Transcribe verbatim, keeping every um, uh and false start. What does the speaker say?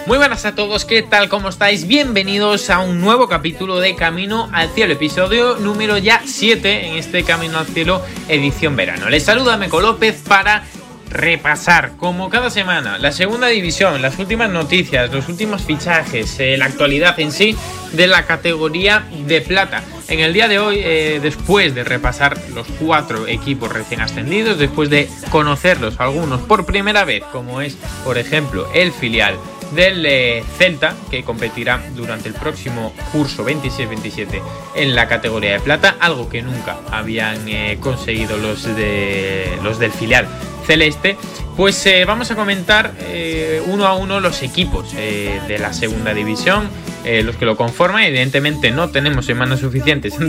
Muy buenas a todos, ¿qué tal? ¿Cómo estáis? Bienvenidos a un nuevo capítulo de Camino al Cielo, episodio número ya siete en este Camino al Cielo edición verano. Les saluda Meco López para repasar, como cada semana, la segunda división, las últimas noticias, los últimos fichajes, eh, la actualidad en sí de la categoría de plata. En el día de hoy, eh, después de repasar los cuatro equipos recién ascendidos, después de conocerlos algunos por primera vez, como es, por ejemplo, el filial del eh, Celta, que competirá durante el próximo curso veintiséis veintisiete en la categoría de plata, algo que nunca habían eh, conseguido los, de, los del filial celeste, pues eh, vamos a comentar eh, uno a uno los equipos eh, de la segunda división, eh, los que lo conforman. Evidentemente no tenemos semanas suficientes